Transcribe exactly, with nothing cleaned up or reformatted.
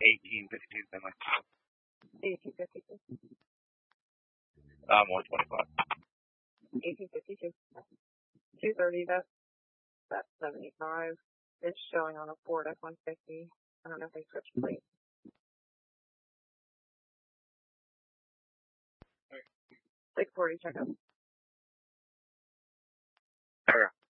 eighteen fifty-two, Finley. eighteen fifty-two. Um, one twenty-five. eighteen fifty-two. two thirty, that's, that's seventy-five. It's showing on a Ford F one fifty. I don't know if they switched plates. six forty checkup. Sure.